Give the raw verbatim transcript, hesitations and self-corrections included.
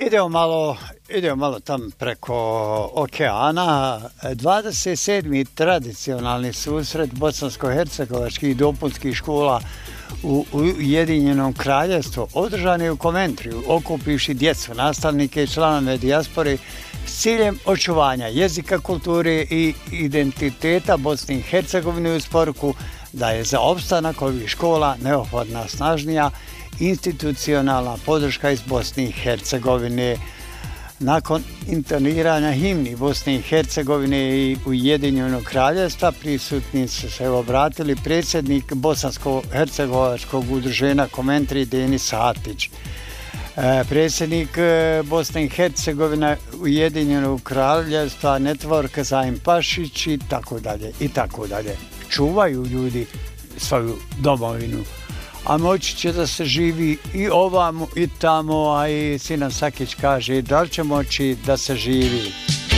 Idemo malo, idemo malo tam preko okeana. dvadeset sedmi tradicionalni susret bosansko-hercegovačkih dopunskih škola u Ujedinjenom kraljevstvu održan je u Komentriju, okupivši djecu, nastavnike i članove dijaspore s ciljem očuvanja jezika, kulture i identiteta Bosne i Hercegovine uz poruku da je za opstanak ovih škola neophodna snažnija institucionalna podrška iz Bosne i Hercegovine. Nakon intoniranja himni Bosne i Hercegovine i Ujedinjenog kraljevstva prisutni su se obratili predsjednik Bosansko-hercegovačkog udruženja Komentri Denis Atić, predsjednik Bosne i Hercegovine Ujedinjenog kraljevstva Network Zaim Pašić i tako dalje i tako dalje. Čuvaju ljudi svoju domovinu, a moći će da se živi i ovamo i tamo, a i Sinan Sakić kaže da li će moći da se živi.